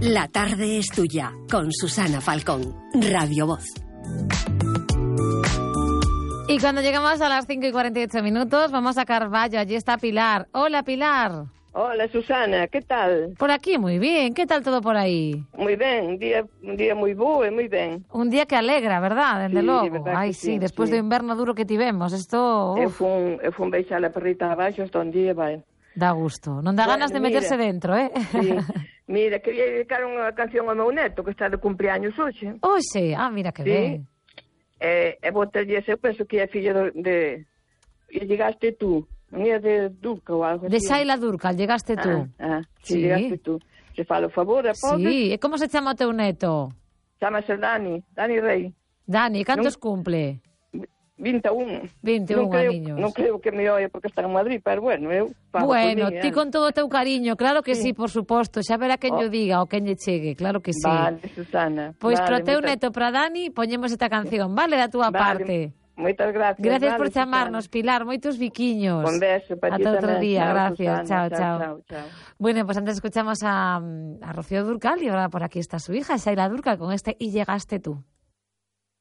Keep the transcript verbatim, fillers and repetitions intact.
La tarde es tuya, con Susana Falcón, Radio Voz. Y cuando llegamos a las cinco y cuarenta y ocho minutos, vamos a Carballo. Allí está Pilar. Hola, Pilar. Hola, Susana, ¿qué tal? Por aquí, muy bien. ¿Qué tal todo por aí? Moi ben, un día un día moi bo e moi ben. Un día que alegra, verdad? Desde sí, logo. Verdad Ai, sí, sí, despois sí. do inverno duro que tivemos. Isto, Eu fun, eu fun beixar a perrita abaixo hasta un día, vai. dá gusto. Non dá Bueno, ganas de meterse mira. dentro, eh? Sí. Mira, quería dedicar unha canción ao meu neto que está de cumpleaños hoxe. Oxe, ah, mira que Sí. ben. E, e botalle, eu penso que é fillo de... de e llegaste tú. Non é de Durca ou algo De así. Saila Durcal, llegaste tú. Ah, ah sí, Sí. llegaste tú. Se falo, favor, a podes? Sí, e como se chama o teu neto? Chámase Dani, Dani Rey. Dani, cantos Non- cumple? vinte e un. vinte e un non creo, aniños. Non creo que me oia porque está en Madrid, pero bueno, eu falo Bueno, por min, ti eh. con todo o teu cariño, claro que sí, Sí. por suposto, xa verá quen Oh. lle diga ou quen lle chegue, claro que sí. Vale, Susana. Pois vale, pro teu moita- neto, para Dani, poñemos esta canción, vale, da túa Vale, parte. Moitas gracias. Gracias vale, por chamarnos, Susana. Pilar, moitos biquiños. Un beso para ti Ata outro tamén. día, Chao, gracias, Susana. chao, chao. chao, chao. Bueno, pues antes escuchamos a, a Rocío Durcal y ahora por aquí está su hija, Saila Durcal, con este Y llegaste tú.